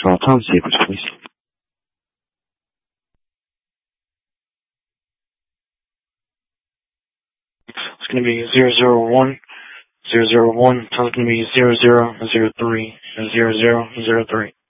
Small time sequence, please. It's going to be 001, 001. Time's going to be 0003, 0003.